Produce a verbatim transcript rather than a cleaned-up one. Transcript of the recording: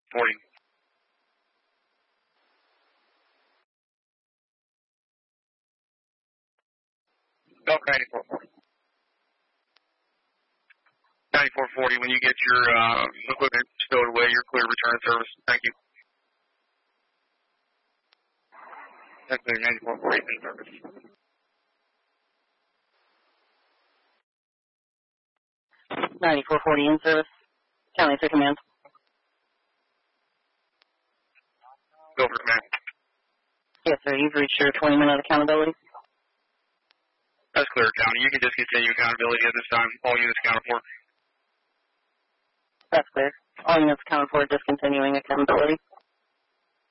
forty. Delta ninety-four forty. ninety-four forty, when you get your uh, equipment stowed away, you're clear to return service. Thank you. That's clear, ninety-four forty, service. ninety-four forty in service. County to command. Go for command. Yes, sir. You've reached your twenty minute accountability. That's clear, County. You can discontinue accountability at this time. All units accounted for. That's clear. All units accounted for discontinuing accountability.